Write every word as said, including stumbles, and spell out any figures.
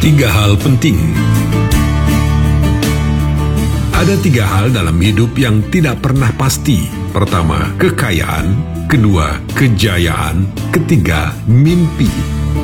Tiga hal penting. Ada tiga hal dalam hidup yang tidak pernah pasti. Pertama, kekayaan. Kedua, kejayaan. Ketiga, mimpi.